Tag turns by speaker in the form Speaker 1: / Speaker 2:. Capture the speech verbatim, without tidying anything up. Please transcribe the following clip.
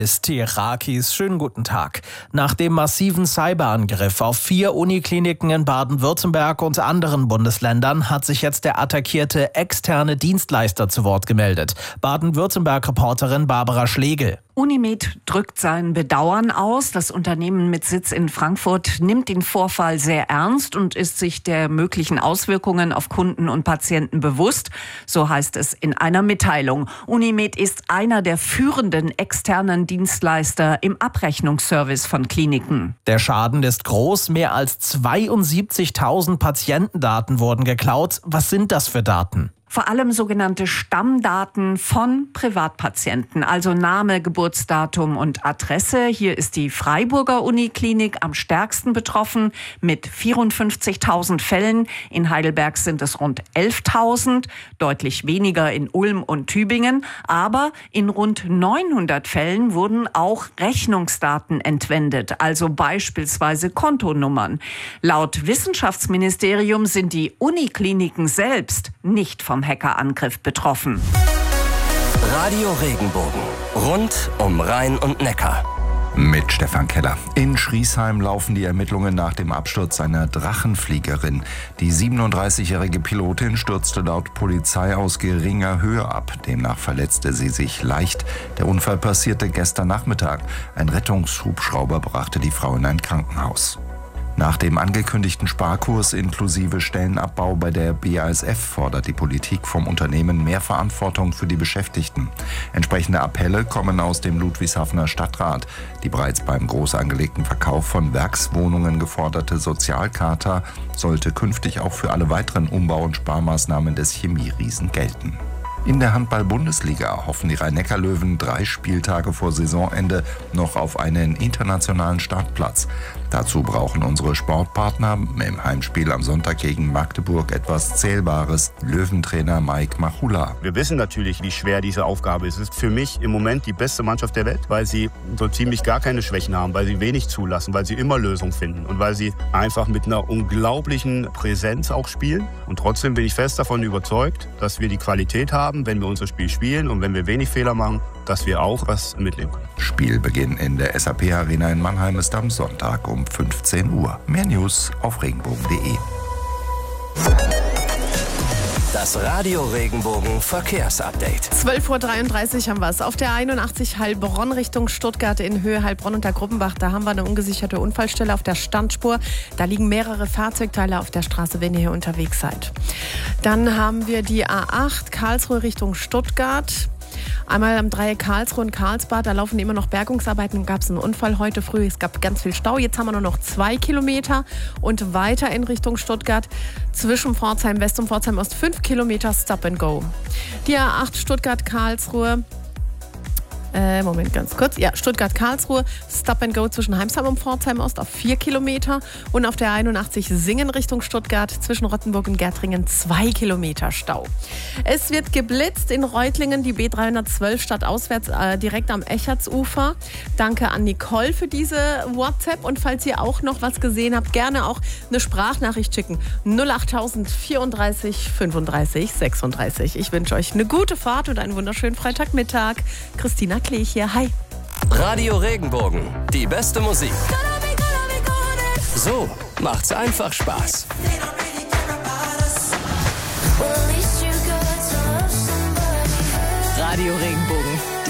Speaker 1: Ist Rakis, schönen guten Tag. Nach dem massiven Cyberangriff auf vier Unikliniken in Baden-Württemberg und anderen Bundesländern hat sich jetzt der attackierte externe Dienstleister zu Wort gemeldet. Baden-Württemberg-Reporterin Barbara Schlegel.
Speaker 2: Unimed drückt sein Bedauern aus. Das Unternehmen mit Sitz in Frankfurt nimmt den Vorfall sehr ernst und ist sich der möglichen Auswirkungen auf Kunden und Patienten bewusst. So heißt es in einer Mitteilung. Unimed ist einer der führenden externen Dienstleister im Abrechnungsservice von Kliniken.
Speaker 1: Der Schaden ist groß. Mehr als zweiundsiebzigtausend Patientendaten wurden geklaut. Was sind das für Daten?
Speaker 2: Vor allem sogenannte Stammdaten von Privatpatienten, also Name, Geburtsdatum und Adresse. Hier ist die Freiburger Uniklinik am stärksten betroffen mit vierundfünfzigtausend Fällen. In Heidelberg sind es rund elftausend, deutlich weniger in Ulm und Tübingen. Aber in rund neunhundert Fällen wurden auch Rechnungsdaten entwendet, also beispielsweise Kontonummern. Laut Wissenschaftsministerium sind die Unikliniken selbst nicht vom Hackerangriff betroffen.
Speaker 3: Radio Regenbogen. Rund um Rhein und Neckar.
Speaker 4: Mit Stefan Keller. In Schriesheim laufen die Ermittlungen nach dem Absturz einer Drachenfliegerin. Die siebenunddreißigjährige Pilotin stürzte laut Polizei aus geringer Höhe ab. Demnach verletzte sie sich leicht. Der Unfall passierte gestern Nachmittag. Ein Rettungshubschrauber brachte die Frau in ein Krankenhaus. Nach dem angekündigten Sparkurs inklusive Stellenabbau bei der B A S F fordert die Politik vom Unternehmen mehr Verantwortung für die Beschäftigten. Entsprechende Appelle kommen aus dem Ludwigshafener Stadtrat. Die bereits beim groß angelegten Verkauf von Werkswohnungen geforderte Sozialcharta sollte künftig auch für alle weiteren Umbau- und Sparmaßnahmen des Chemieriesen gelten. In der Handball-Bundesliga hoffen die Rhein-Neckar-Löwen drei Spieltage vor Saisonende noch auf einen internationalen Startplatz. Dazu brauchen unsere Sportpartner im Heimspiel am Sonntag gegen Magdeburg etwas Zählbares. Löwentrainer Mike Machula.
Speaker 5: Wir wissen natürlich, wie schwer diese Aufgabe ist. Es ist für mich im Moment die beste Mannschaft der Welt, weil sie so ziemlich gar keine Schwächen haben, weil sie wenig zulassen, weil sie immer Lösungen finden und weil sie einfach mit einer unglaublichen Präsenz auch spielen. Und trotzdem bin ich fest davon überzeugt, dass wir die Qualität haben, wenn wir unser Spiel spielen und wenn wir wenig Fehler machen, dass wir auch was mitnehmen können.
Speaker 4: Spielbeginn in der S A P Arena in Mannheim ist am Sonntag um fünfzehn Uhr. Mehr News auf regenbogen punkt de.
Speaker 3: Das Radio Regenbogen Verkehrsupdate.
Speaker 6: zwölf Uhr dreiunddreißig haben wir es. Auf der einundachtzig Heilbronn Richtung Stuttgart in Höhe Heilbronn unter Gruppenbach. Da haben wir eine ungesicherte Unfallstelle auf der Standspur. Da liegen mehrere Fahrzeugteile auf der Straße, wenn ihr hier unterwegs seid. Dann haben wir die A acht Karlsruhe Richtung Stuttgart. Einmal am Dreieck Karlsruhe und Karlsbad, da laufen immer noch Bergungsarbeiten. Gab es einen Unfall heute früh, es gab ganz viel Stau. Jetzt haben wir nur noch zwei Kilometer und weiter in Richtung Stuttgart zwischen Pforzheim West und Pforzheim Ost fünf Kilometer Stop and Go. Die A acht Stuttgart-Karlsruhe. Äh, Moment, ganz kurz. Ja, Stuttgart-Karlsruhe, Stop and Go zwischen Heimsheim und Pforzheim Ost auf vier Kilometer. Und auf der einundachtzig Singen Richtung Stuttgart zwischen Rottenburg und Gärtringen zwei Kilometer Stau. Es wird geblitzt in Reutlingen, die B dreihundertzwölf stadtauswärts äh, direkt am Echertsufer. Danke an Nicole für diese WhatsApp. Und falls ihr auch noch was gesehen habt, gerne auch eine Sprachnachricht schicken. null acht vierunddreißig fünfunddreißig sechsunddreißig. Ich wünsche euch eine gute Fahrt und einen wunderschönen Freitagmittag. Christina Klee hier. Hi.
Speaker 3: Radio Regenbogen. Die beste Musik. So macht's einfach Spaß.
Speaker 6: Radio Regenbogen.